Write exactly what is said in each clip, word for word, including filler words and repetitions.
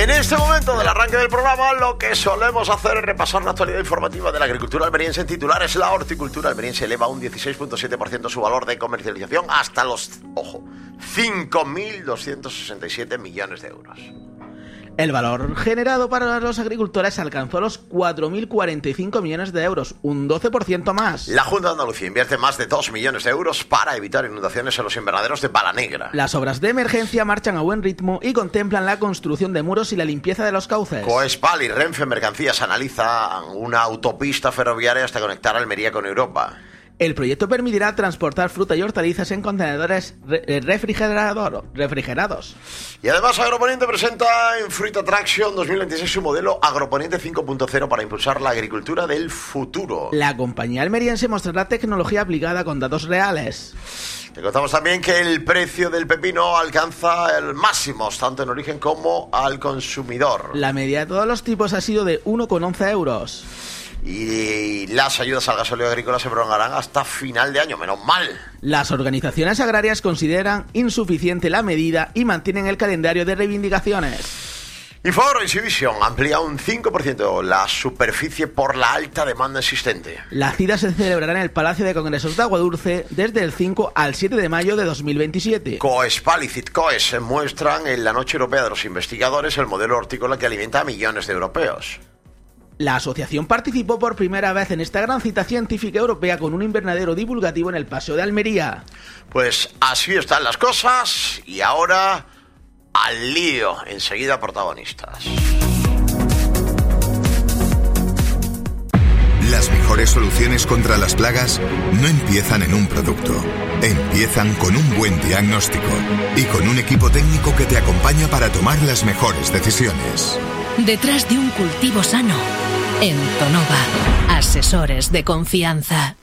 En este momento del arranque del programa, lo que solemos hacer es repasar la actualidad informativa de la agricultura almeriense. En titulares, la horticultura almeriense eleva un dieciséis punto siete por ciento su valor de comercialización hasta los, ojo, cinco mil doscientos sesenta y siete millones de euros. El valor generado para los agricultores alcanzó los cuatro mil cuarenta y cinco millones de euros, un doce por ciento más. La Junta de Andalucía invierte más de dos millones de euros para evitar inundaciones en los invernaderos de Pala Negra. Las obras de emergencia marchan a buen ritmo y contemplan la construcción de muros y la limpieza de los cauces. Coespal y Renfe Mercancías analizan una autopista ferroviaria hasta conectar Almería con Europa. El proyecto permitirá transportar fruta y hortalizas en contenedores re- refrigerador, refrigerados. Y además Agroponiente presenta en Fruit Attraction dos mil veintiséis su modelo Agroponiente cinco punto cero para impulsar la agricultura del futuro. La compañía almeriense mostrará tecnología aplicada con datos reales. Te contamos también que el precio del pepino alcanza el máximo, tanto en origen como al consumidor. La media de todos los tipos ha sido de uno coma once euros. Y las ayudas al gasóleo agrícola se prolongarán hasta final de año, menos mal. Las organizaciones agrarias consideran insuficiente la medida y mantienen el calendario de reivindicaciones. Infogro Exhibition amplía un cinco por ciento la superficie por la alta demanda existente. La cita se celebrará en el Palacio de Congresos de Aguadulce desde el cinco al siete de mayo de dos mil veintisiete. Coespal y Citcoes muestran en la Noche Europea de los Investigadores el modelo hortícola que alimenta a millones de europeos. La asociación participó por primera vez en esta gran cita científica europea con un invernadero divulgativo en el Paseo de Almería. Pues así están las cosas y ahora al lío, enseguida protagonistas. Las mejores soluciones contra las plagas no empiezan en un producto, empiezan con un buen diagnóstico y con un equipo técnico que te acompaña para tomar las mejores decisiones. Detrás de un cultivo sano, en Tonova, asesores de confianza.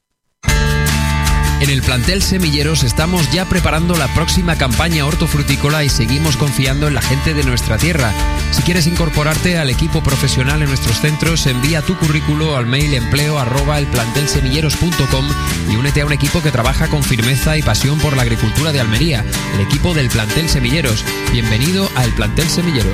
En el plantel Semilleros estamos ya preparando la próxima campaña hortofrutícola y seguimos confiando en la gente de nuestra tierra. Si quieres incorporarte al equipo profesional en nuestros centros, envía tu currículo al mail empleo arroba elplantelsemilleros punto com y únete a un equipo que trabaja con firmeza y pasión por la agricultura de Almería, el equipo del plantel Semilleros. Bienvenido a El Plantel Semilleros.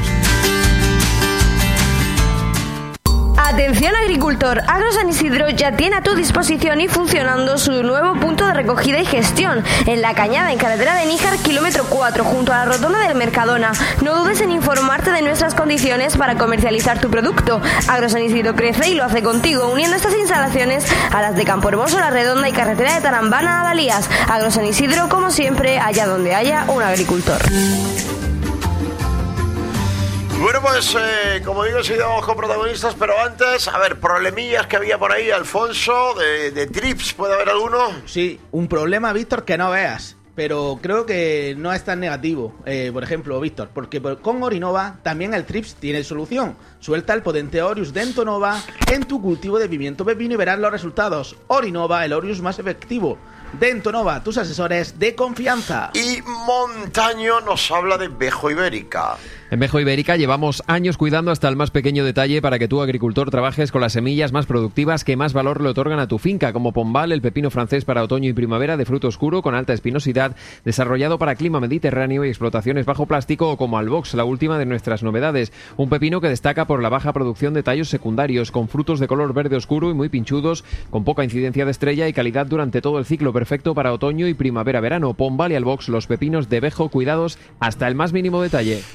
Atención agricultor, Agro San Isidro ya tiene a tu disposición y funcionando su nuevo punto de recogida y gestión en La Cañada, en carretera de Níjar, kilómetro cuatro, junto a la rotonda del Mercadona. No dudes en informarte de nuestras condiciones para comercializar tu producto. Agro San Isidro crece y lo hace contigo, uniendo estas instalaciones a las de Campo Hermoso, La Redonda y carretera de Tarambana a Dalías. Agro San Isidro, como siempre, allá donde haya un agricultor. Bueno, pues eh, como digo, enseguida vamos con protagonistas, pero antes, a ver, problemillas que había por ahí, Alfonso, de, de trips, ¿puede haber alguno? Sí, un problema, Víctor, que no veas, pero creo que no es tan negativo, eh, por ejemplo, Víctor, porque con Orinova también el trips tiene solución. Suelta el potente Orius de Entonova en tu cultivo de pimiento pepino y verás los resultados. Orinova, el Orius más efectivo. De Entonova, tus asesores de confianza. Y Montaño nos habla de Vejo Ibérica. En Vejo Ibérica llevamos años cuidando hasta el más pequeño detalle para que tú, agricultor, trabajes con las semillas más productivas que más valor le otorgan a tu finca, como Pombal, el pepino francés para otoño y primavera de fruto oscuro con alta espinosidad, desarrollado para clima mediterráneo y explotaciones bajo plástico, o como Albox, la última de nuestras novedades, un pepino que destaca por la baja producción de tallos secundarios, con frutos de color verde oscuro y muy pinchudos, con poca incidencia de estrella y calidad durante todo el ciclo, perfecto para otoño y primavera-verano. Pombal y Albox, los pepinos de Vejo cuidados hasta el más mínimo detalle.